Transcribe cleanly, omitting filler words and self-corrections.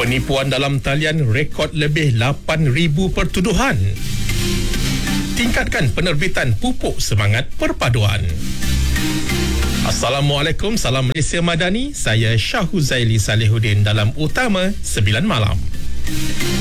Penipuan dalam talian rekod lebih 8,000 pertuduhan. Tingkatkan penerbitan pupuk semangat perpaduan. Assalamualaikum, salam Malaysia Madani. Saya Syah Huzaili Salihuddin dalam Utama 9 Malam.